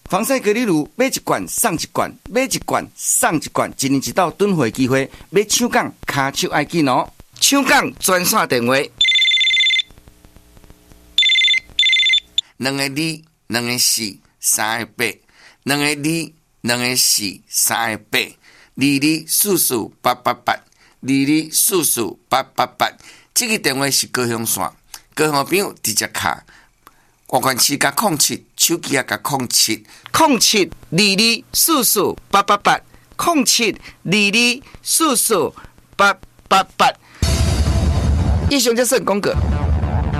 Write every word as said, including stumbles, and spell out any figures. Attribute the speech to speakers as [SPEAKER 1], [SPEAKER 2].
[SPEAKER 1] 防晒隔离乳买一罐送一罐，买一罐送一罐，一年一度囤货机会。要抢讲，卡手爱紧哦！抢讲专线电话：两个二，两个四，三个八，两个二，两个四，三个八，二二四四八八八，二二四四八八八。这个电话是高雄线，高雄朋友直接卡。外关市加空七，手机也加空七，空七二二四四八八八，空七二二四四八八八。以上就是广告。